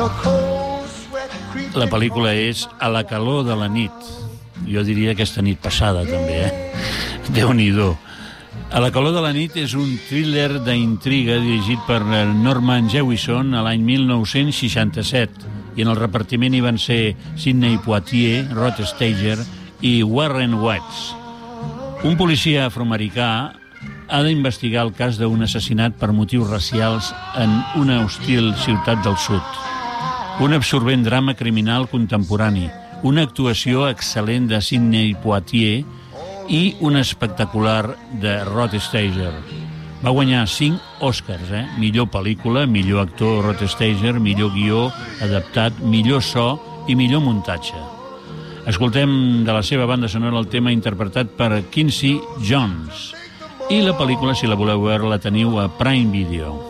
La pel·lícula és A la calor de la nit. Jo diria aquesta nit passada, també, Déu-n'hi-do. A la calor de la nit és un thriller d'intriga dirigit per Norman Jewison a l'any 1967, i en el repartiment hi van ser Sidney Poitier, Rod Steiger i Warren Watts. Un policia afroamericà ha d'investigar el cas d'un assassinat per motius racials en una hostil ciutat del sud. Un absorbent drama criminal contemporani, una actuació excel·lent de Sidney Poitier i una espectacular de Rod Steiger. Va guanyar 5 Oscars, Millor pel·lícula, millor actor Rod Steiger, millor guió adaptat, millor so i millor muntatge. Escoltem de la seva banda sonora el tema interpretat per Quincy Jones. I la pel·lícula, si la voleu veure, la teniu a Prime Video.